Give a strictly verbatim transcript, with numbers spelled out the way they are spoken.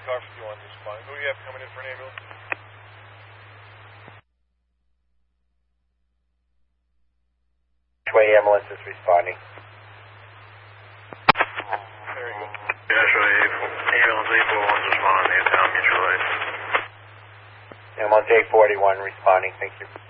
car fifty-one responding. Who do you have coming in for an ambulance? Way ambulance is responding. There you go. Joshua, ambulance eight four one is responding to town mutual aid. Ambulance eight forty-one responding, thank you.